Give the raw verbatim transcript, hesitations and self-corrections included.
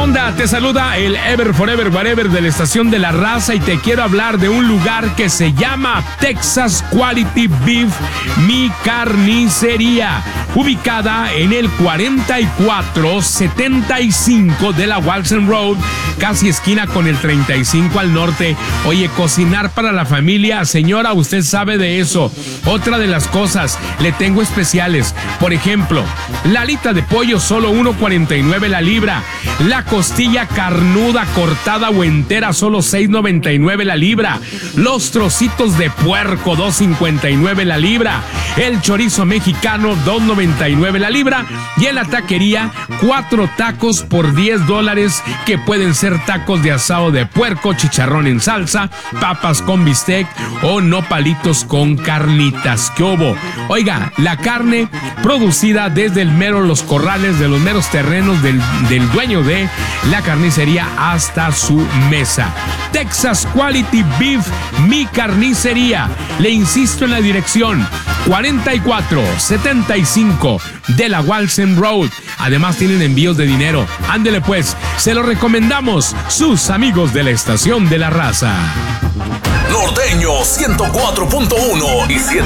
onda? Te saluda el Ever Forever Whatever de la Estación de la Raza y te quiero hablar de un lugar que se llama Texas Quality Beef, mi carnicería, ubicada en el cuarenta y cuatro setenta y cinco de la Walsen Road, casi esquina con el treinta y cinco al norte. Oye, cocinar para la familia, señora, usted sabe de eso. Otra de las cosas, le tengo especiales. Por ejemplo, la alita de pollo solo uno cuarenta y nueve la libra. La costilla carnuda cortada o entera solo seis noventa y nueve la libra. Los trocitos de puerco dos cincuenta y nueve la libra. El chorizo mexicano dos noventa y nueve la libra. Y en la taquería cuatro tacos por diez dólares, que pueden ser tacos de asado de puerco, chicharrón en salsa, papas con bistec o nopalitos con carnitas. ¿Qué hubo? Oiga, la carne producida desde el mero los corrales, de los meros terrenos del, del dueño de la carnicería hasta su mesa. Texas Quality Beef, mi carnicería. Le insisto en la dirección cuarenta y cuatro setenta y cinco de la Walsen Road. Además tienen envíos de dinero. Ándele pues, se lo recomendamos, sus amigos de la Estación de la Raza. Norteño ciento cuatro punto uno y ciento